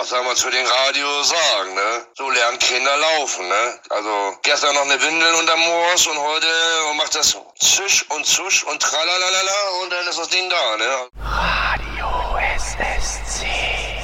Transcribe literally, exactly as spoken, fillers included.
was soll man zu den Radios sagen, ne? So lernen Kinder laufen, ne? Also gestern noch eine Windel unterm Moos und heute macht das Zisch und Zusch und Tralalala und dann ist das Ding da, ne? Radio S S C.